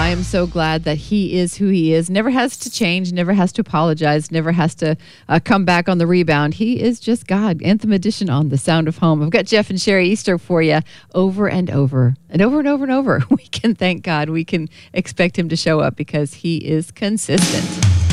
I am so glad that he is who he is. Never has to change, never has to apologize, never has to come back on the rebound. He is just God. Anthem edition on The Sound of Home. I've got Jeff and Sherry Easter for you over and over and over and over and over. We can thank God. We can expect him to show up because he is consistent.